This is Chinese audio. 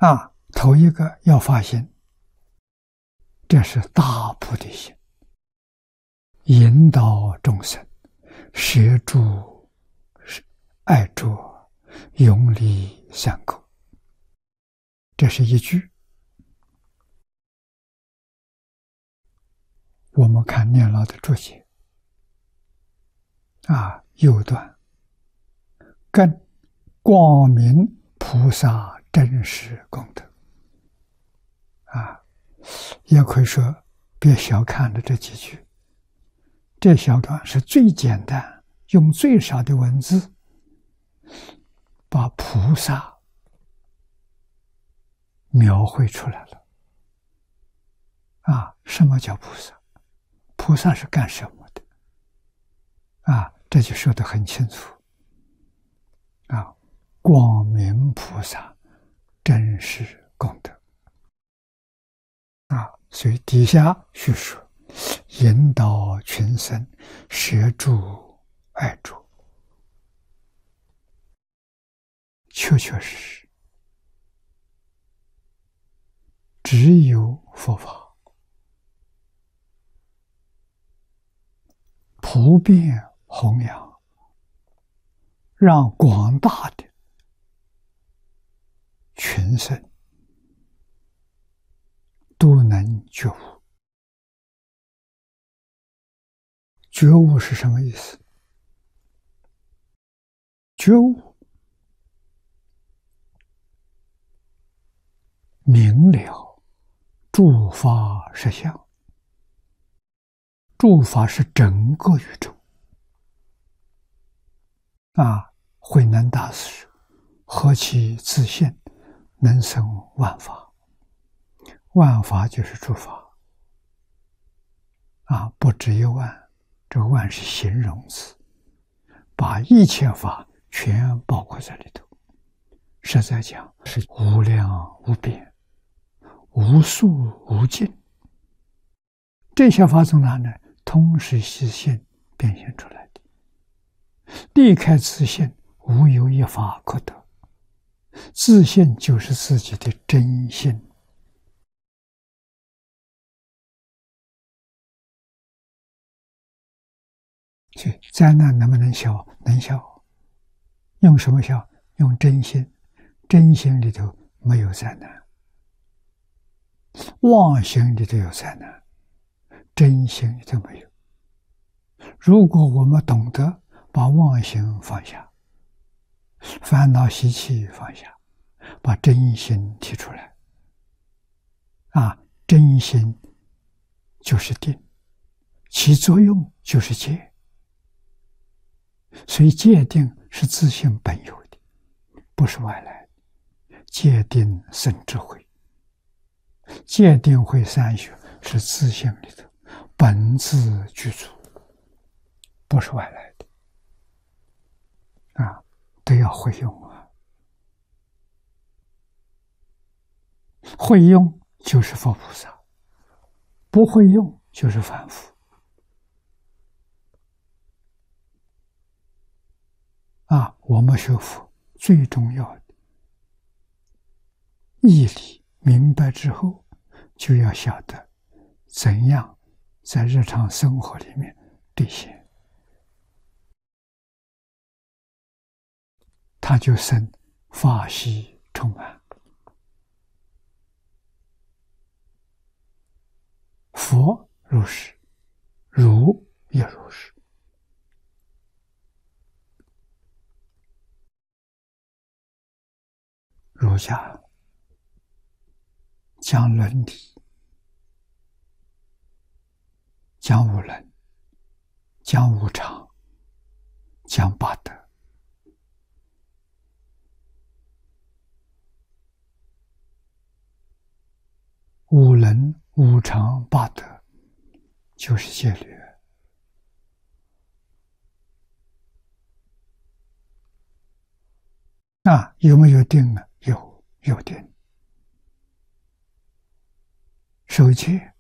头一个要发心，这是大菩提心，引导众生，摄诸爱着，永离三垢。这是一句。我们看念老的注解，右段，更光明菩萨真实功德。也可以说，别小看了这几句。这小段是最简单，用最少的文字，把菩萨描绘出来了。什么叫菩萨？菩萨是干什么的？这就说得很清楚。光明菩萨真实功德。所以底下叙述，引导群生，摄诸爱着，确确实实，只有佛法普遍弘扬，让广大的群生都能觉悟。觉悟是什么意思？觉悟明了诸法实相。诸法是整个宇宙。慧能大师说：“何其自性，能生万法。”万法就是诸法。不只有万，这个万是形容词，把一切法全包括在里头。实在讲，是无量无边，无数无尽。这些法从哪呢？通识习性变现出来的。离开自性，无有一法可得。自性就是自己的真性。所以灾难能不能消？能消。用什么消？用真心。真心里头没有灾难，妄心里头有灾难，真心里头没有。如果我们懂得把妄心放下，烦恼习气放下，把真心提出来，真心就是定，其作用就是戒。所以戒定是自性本有的，不是外来的。戒定生智慧，戒定慧三学是自性里头本自具足，不是外来的。都要会用会用就是佛菩萨，不会用就是凡夫。我们学佛最重要的义理明白之后，就要晓得怎样在日常生活里面兑现，他就生法喜充满。佛如是，儒也如是。儒家讲伦理，讲五伦，讲无常，讲八德。五伦、无常、八德就是戒律。有没有定呢？有定。守戒